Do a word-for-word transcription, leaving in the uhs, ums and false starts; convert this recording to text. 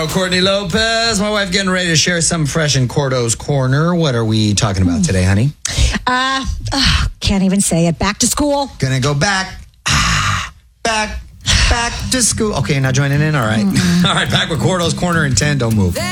Tomorrow, Courtney Lopez, my wife, getting ready to share some fresh in Cordo's Corner. What are we talking about today, honey? Uh, uh, can't even say it. Back to school. Gonna go back. Ah, back. Back to school. Okay, not joining in? All right. Mm-hmm. All right, back with Cordo's Corner in ten. Don't move.